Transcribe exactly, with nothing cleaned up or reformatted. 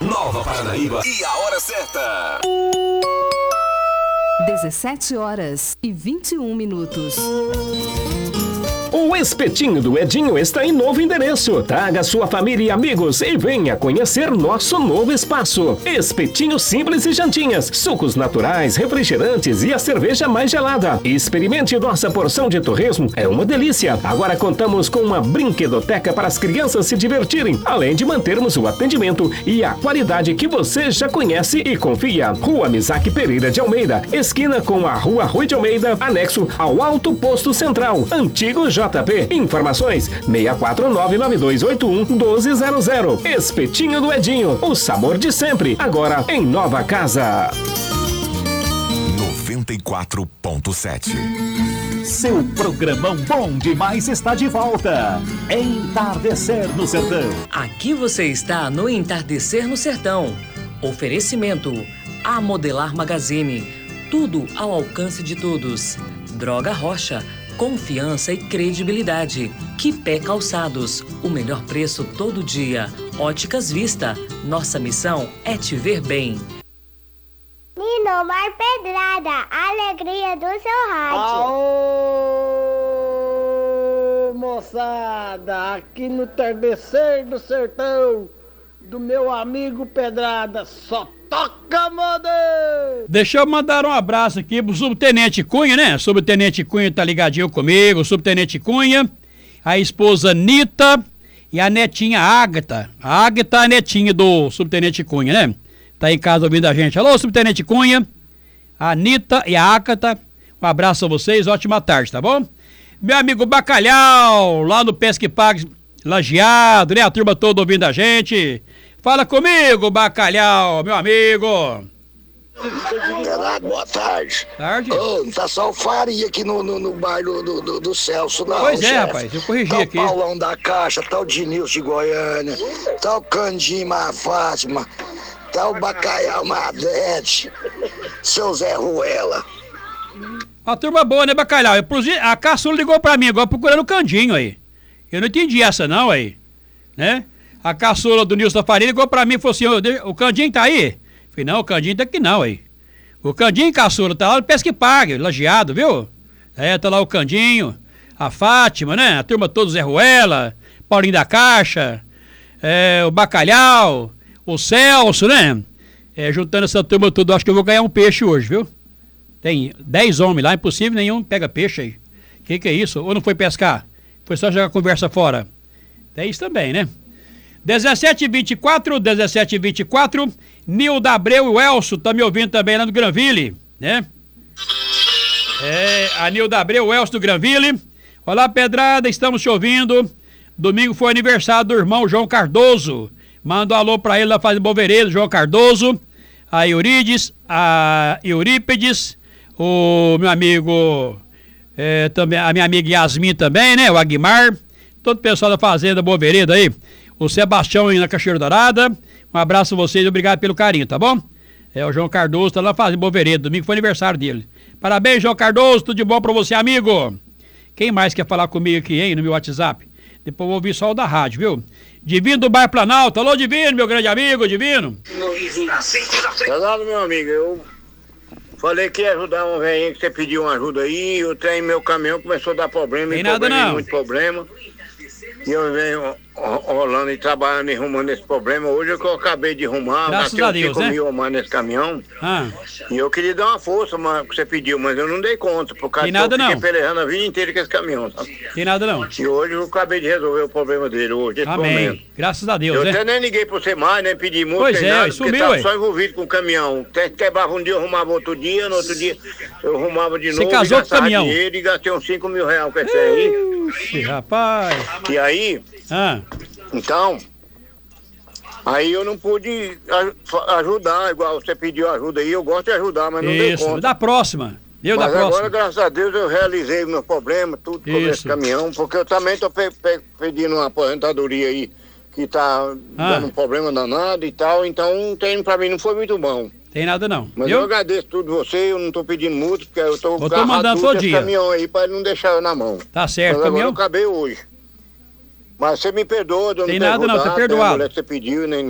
Nova Paranaíba e a hora certa. dezessete horas e vinte e um minutos. O Espetinho do Edinho está em novo endereço. Traga sua família e amigos e venha conhecer nosso novo espaço. Espetinho simples e jantinhas, sucos naturais, refrigerantes e a cerveja mais gelada. Experimente nossa porção de torresmo, é uma delícia. Agora contamos com uma brinquedoteca para as crianças se divertirem, além de mantermos o atendimento e a qualidade que você já conhece e confia. Rua Misaque Pereira de Almeida, esquina com a Rua Rui de Almeida, anexo ao Alto Posto Central, antigo J P. Informações seis quatro nove nove dois oito um um dois zero zero. Espetinho do Edinho, o sabor de sempre, agora em nova casa. noventa e quatro ponto sete. Seu programão bom demais está de volta. Entardecer no Sertão. Aqui você está no Entardecer no Sertão. Oferecimento A Modelar Magazine. Tudo ao alcance de todos. Droga Rocha. Confiança e credibilidade. Quipé Calçados, o melhor preço todo dia. Óticas Vista, nossa missão é te ver bem. Lindomar Pedrada, a alegria do seu rádio. Aô, moçada, aqui no Entardecer do Sertão, do meu amigo Pedrada, só toca, mano! Deixa eu mandar um abraço aqui pro Subtenente Cunha, né? Subtenente Cunha tá ligadinho comigo, Subtenente Cunha, a esposa Nita e a netinha Ágata. A Ágata é a netinha do Subtenente Cunha, né? Tá em casa ouvindo a gente. Alô, Subtenente Cunha, a Nita e a Ágata, um abraço a vocês, ótima tarde, tá bom? Meu amigo Bacalhau, lá no Pesque Pague Lajeado, né? A turma toda ouvindo a gente. Fala comigo, Bacalhau, meu amigo. Renato, boa tarde. Tarde. Ô, não tá só o Faria aqui no, no, no bar do, do, do, do Celso, não. Pois é, chefe. rapaz, eu corrigi tá aqui. Tá o Paulão da Caixa, tá o Dinilson de Goiânia, tá o Candima, a Fátima, tá o Bacalhau Madete, seu Zé Ruela. Uma turma boa, né, Bacalhau? Eu, a Caçula ligou pra mim agora procurando o Candinho aí. Eu não entendi essa não aí, né? A caçula do Nilson da Faria ligou pra mim e falou assim, o Candinho tá aí? Eu falei, não, o Candinho tá aqui não aí. O Candinho, caçula, tá lá no Pesque Pague, Lajeado, viu? É, tá lá o Candinho, a Fátima, né? A turma toda, Zé Ruela, Paulinho da Caixa, é, o Bacalhau, o Celso, né? É, juntando essa turma toda, acho que eu vou ganhar um peixe hoje, viu? Tem dez homens lá, impossível nenhum pega peixe aí. Que que é isso? Ou não foi pescar? Foi só jogar conversa fora. É isso também, né? dezessete e vinte e quatro, dezessete e vinte e quatro, Nilda Abreu e o Elcio, tá me ouvindo também lá no Granville, né? É, a Nilda Abreu, o Elcio do Granville. Olá, Pedrada, estamos te ouvindo. Domingo foi aniversário do irmão João Cardoso. Manda um alô pra ele lá fazendo Boveredo, João Cardoso. A Eurides, a Eurípedes, o meu amigo, é, também, a minha amiga Yasmin também, né? O Aguimar, todo o pessoal da Fazenda Boveredo aí. O Sebastião aí na Cachoeira Dourada. Um abraço a vocês, obrigado pelo carinho, tá bom? É, o João Cardoso tá lá fazendo Boveredo, domingo foi aniversário dele. Parabéns, João Cardoso, tudo de bom pra você, amigo. Quem mais quer falar comigo aqui, hein, no meu WhatsApp? Depois eu vou ouvir só o da rádio, viu? Divino do Bar Planalto, alô Divino, meu grande amigo, Divino. Fernando, meu amigo, eu falei que ia ajudar um velhinho que você pediu uma ajuda aí, eu tenho meu caminhão, começou a dar problema, tem nada problema, não. muito problema. E eu venho rolando e trabalhando e arrumando esse problema. Hoje é que eu acabei de arrumar, graças a Deus, né? mil a mais nesse caminhão. Ah. E eu queria dar uma força mas, que você pediu, mas eu não dei conta. Por causa tem nada que eu fiquei não. pelejando a vida inteira com esse caminhão, sabe? Tem nada não. E hoje eu acabei de resolver o problema dele, hoje, nesse amém. momento. Graças a Deus, eu né? Eu até nem liguei pra você mais, nem pedi muito, pois nem é, nada, sumiu, porque tava ué. só envolvido com o caminhão. Até quebrava um dia, eu arrumava outro dia, no outro dia eu arrumava de você novo. Você casou com o caminhão? Dinheiro, e gastei uns cinco mil reais com esse aí. Ixi, rapaz. E aí... Ah. Então, aí eu não pude ajudar, igual você pediu ajuda aí, eu gosto de ajudar, mas não dei conta. Isso, da próxima, eu mas da próxima. Agora, graças a Deus, eu realizei o meu problema, tudo com esse caminhão, porque eu também tô pe pe pedindo uma aposentadoria aí, que tá ah. dando um problema danado e tal, então tem, pra mim não foi muito bom. Tem nada não. Mas eu, eu agradeço tudo você, eu não tô pedindo muito, porque eu tô, eu tô mandando todo dia. caminhão aí pra ele não deixar eu na mão. Tá certo, mas caminhão. Agora eu acabei hoje. Mas você me perdoa, eu não tem nada não, você é perdoado. A mulher que você pediu, nem